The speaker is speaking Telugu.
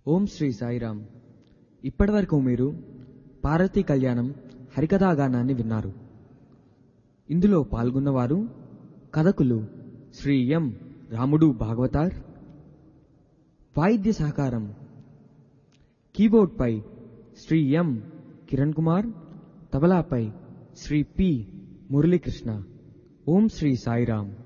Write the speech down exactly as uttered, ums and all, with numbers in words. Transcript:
ఓం శ్రీ సాయిరామ్. ఇప్పటివరకు మీరు పార్వతీ కళ్యాణం హరికథాగానాన్ని విన్నారు. ఇందులో పాల్గొన్నవారు కథకులు శ్రీ ఎం రాముడు భాగవతార్. వాయిద్య సహకారం కీబోర్డ్పై శ్రీ ఎం కిరణ్ కుమార్, తబలాపై శ్రీ పి మురళీకృష్ణ. ఓం శ్రీ సాయిరామ్.